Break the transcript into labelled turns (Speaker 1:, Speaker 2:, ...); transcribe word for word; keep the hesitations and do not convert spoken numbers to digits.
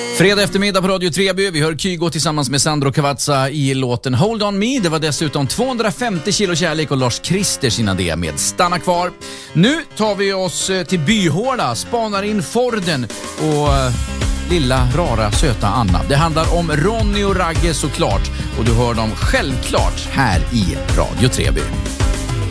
Speaker 1: Fredag eftermiddag på Radio Treby. Vi hör Kygo tillsammans med Sandro Cavazza i låten Hold On Me. Det var dessutom tvåhundrafemtio kilo kärlek och Lars Christer sina det med Stanna kvar. Nu tar vi oss till Byhåla, spanar in Forden och lilla, rara, söta Anna. Det handlar om Ronny och Ragge såklart. Och du hör dem självklart här i Radio Treby.